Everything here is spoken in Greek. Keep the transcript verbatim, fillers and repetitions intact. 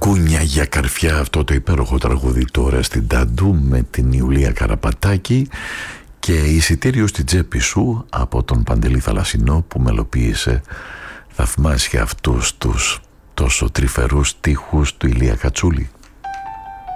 Κούνια για καρφιά, αυτό το υπέροχο τραγούδι τώρα στην Ταντού με την Ιουλία Καραπατάκη, και εισιτήριο στην τσέπη σου από τον Παντελή Θαλασσινό που μελοποίησε θαυμάσια αυτούς τους τόσο τρυφερούς στίχους του Ηλία Κατσούλη.